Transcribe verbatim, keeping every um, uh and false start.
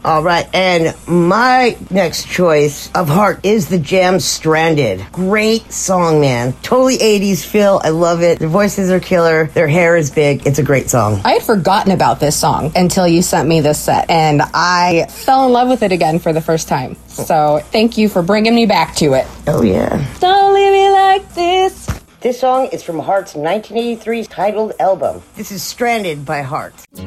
All right, and my next choice of Heart is the Jam Stranded. Great song, man. Totally eighties feel. I love it. Their voices are killer. Their hair is big. It's a great song. I had forgotten about this song until you sent me this set, and I fell in love with it again for the first time. So thank you for bringing me back to it. Oh, yeah. Don't leave me like this. This song is from Heart's nineteen eighty-three titled album. This is Stranded by Heart.